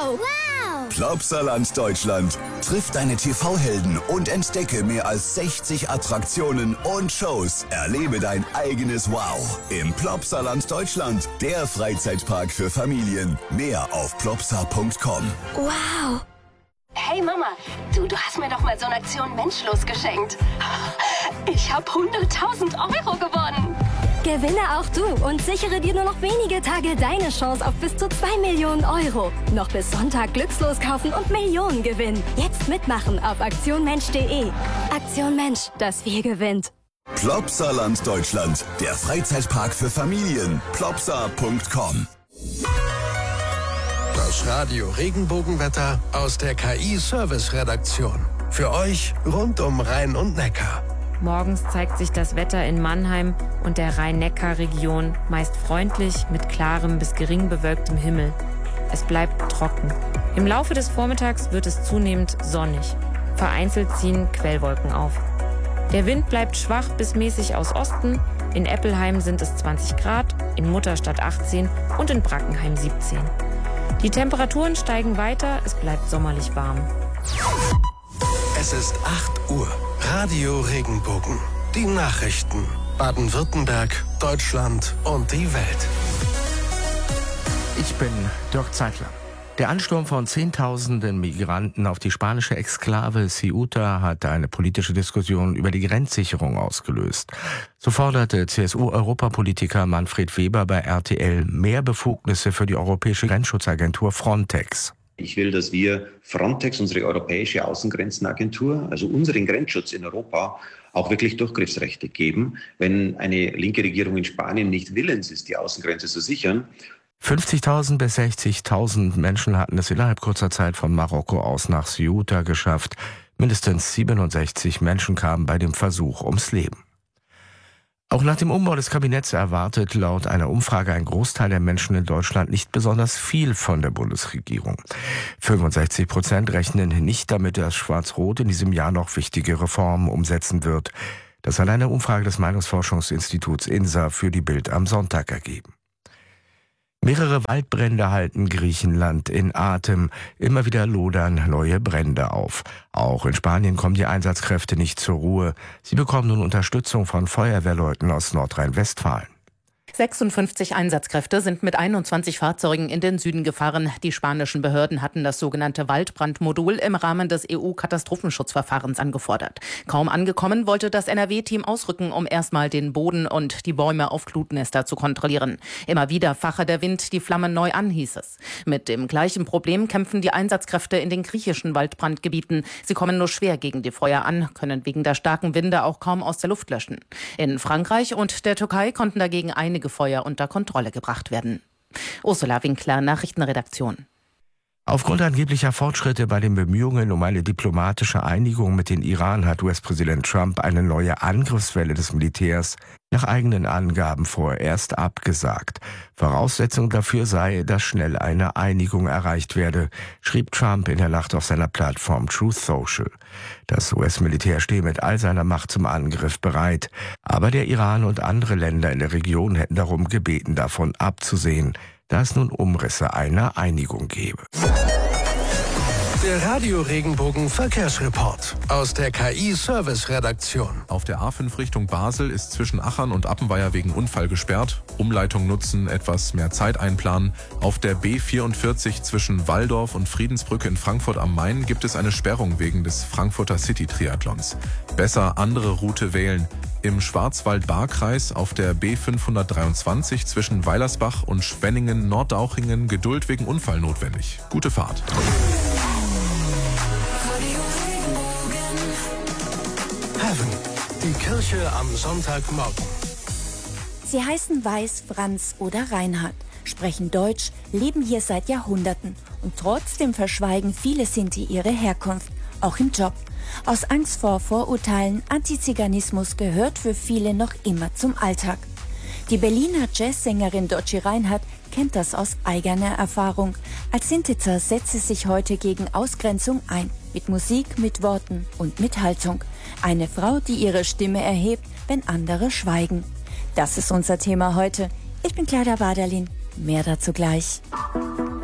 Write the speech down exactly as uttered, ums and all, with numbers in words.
Wow! Wow! Plopsaland Deutschland. Triff deine T V-Helden und entdecke mehr als sechzig Attraktionen und Shows. Erlebe dein eigenes Wow im Plopsaland Deutschland, der Freizeitpark für Familien. Mehr auf plopsa punkt com. Wow! Hey Mama, du, du hast mir doch mal so eine Aktion Menschlos geschenkt. Ich habe hunderttausend Euro gewonnen. Gewinne auch du und sichere dir nur noch wenige Tage deine Chance auf bis zu zwei Millionen Euro. Noch bis Sonntag Glückslos kaufen und Millionen gewinnen. Jetzt mitmachen auf aktion mensch punkt de. Aktion Mensch, das Wir gewinnt. Plopsaland Deutschland, der Freizeitpark für Familien. plopsa punkt com. Das Radio Regenbogenwetter aus der K I-Service-Redaktion. Für euch rund um Rhein und Neckar. Morgens zeigt sich das Wetter in Mannheim und der Rhein-Neckar-Region meist freundlich mit klarem bis gering bewölktem Himmel. Es bleibt trocken. Im Laufe des Vormittags wird es zunehmend sonnig. Vereinzelt ziehen Quellwolken auf. Der Wind bleibt schwach bis mäßig aus Osten. In Eppelheim sind es zwanzig Grad, in Mutterstadt achtzehn und in Brackenheim siebzehn. Die Temperaturen steigen weiter, es bleibt sommerlich warm. Es ist acht Uhr. Radio Regenbogen. Die Nachrichten. Baden-Württemberg, Deutschland und die Welt. Ich bin Dirk Zeitler. Der Ansturm von Zehntausenden Migranten auf die spanische Exklave Ceuta hat eine politische Diskussion über die Grenzsicherung ausgelöst. So forderte C S U-Europapolitiker Manfred Weber bei R T L mehr Befugnisse für die europäische Grenzschutzagentur Frontex. Ich will, dass wir Frontex, unsere europäische Außengrenzenagentur, also unseren Grenzschutz in Europa, auch wirklich Durchgriffsrechte geben. Wenn eine linke Regierung in Spanien nicht willens ist, die Außengrenze zu sichern. fünfzigtausend bis sechzigtausend Menschen hatten es innerhalb kurzer Zeit von Marokko aus nach Ceuta geschafft. Mindestens siebenundsechzig Menschen kamen bei dem Versuch ums Leben. Auch nach dem Umbau des Kabinetts erwartet laut einer Umfrage ein Großteil der Menschen in Deutschland nicht besonders viel von der Bundesregierung. fünfundsechzig Prozent rechnen nicht damit, dass Schwarz-Rot in diesem Jahr noch wichtige Reformen umsetzen wird. Das hat eine Umfrage des Meinungsforschungsinstituts INSA für die Bild am Sonntag ergeben. Mehrere Waldbrände halten Griechenland in Atem. Immer wieder lodern neue Brände auf. Auch in Spanien kommen die Einsatzkräfte nicht zur Ruhe. Sie bekommen nun Unterstützung von Feuerwehrleuten aus Nordrhein-Westfalen. sechsundfünfzig Einsatzkräfte sind mit einundzwanzig Fahrzeugen in den Süden gefahren. Die spanischen Behörden hatten das sogenannte Waldbrandmodul im Rahmen des E U-Katastrophenschutzverfahrens angefordert. Kaum angekommen, wollte das N R W-Team ausrücken, um erstmal den Boden und die Bäume auf Glutnester zu kontrollieren. Immer wieder fache der Wind die Flammen neu an, hieß es. Mit dem gleichen Problem kämpfen die Einsatzkräfte in den griechischen Waldbrandgebieten. Sie kommen nur schwer gegen die Feuer an, können wegen der starken Winde auch kaum aus der Luft löschen. In Frankreich und der Türkei konnten dagegen einige Feuer unter Kontrolle gebracht werden. Ursula Winkler, Nachrichtenredaktion. Aufgrund angeblicher Fortschritte bei den Bemühungen um eine diplomatische Einigung mit dem Iran hat U S-Präsident Trump eine neue Angriffswelle des Militärs nach eigenen Angaben vorerst abgesagt. Voraussetzung dafür sei, dass schnell eine Einigung erreicht werde, schrieb Trump in der Nacht auf seiner Plattform Truth Social. Das U S-Militär stehe mit all seiner Macht zum Angriff bereit, aber der Iran und andere Länder in der Region hätten darum gebeten, davon abzusehen, da es nun Umrisse einer Einigung gebe. Der Radio Regenbogen Verkehrsreport aus der K I-Service-Redaktion. Auf der A fünf Richtung Basel ist zwischen Achern und Appenweier wegen Unfall gesperrt. Umleitung nutzen, etwas mehr Zeit einplanen. Auf der B vierundvierzig zwischen Walldorf und Friedensbrücke in Frankfurt am Main gibt es eine Sperrung wegen des Frankfurter City-Triathlons. Besser andere Route wählen. Im Schwarzwald-Baar-Kreis auf der B fünfhundertdreiundzwanzig zwischen Weilersbach und Schwenningen-Nordauchingen Geduld wegen Unfall notwendig. Gute Fahrt. Heaven, die Kirche am Sonntagmorgen. Sie heißen Weiß, Franz oder Reinhard, sprechen Deutsch, leben hier seit Jahrhunderten und trotzdem verschweigen viele Sinti ihre Herkunft, auch im Job. Aus Angst vor Vorurteilen, Antiziganismus gehört für viele noch immer zum Alltag. Die Berliner Jazzsängerin Dotchi Reinhardt kennt das aus eigener Erfahrung. Als Sintitzer setzt sie sich heute gegen Ausgrenzung ein. Mit Musik, mit Worten und mit Haltung. Eine Frau, die ihre Stimme erhebt, wenn andere schweigen. Das ist unser Thema heute. Ich bin Clara Waderlin. Mehr dazu gleich.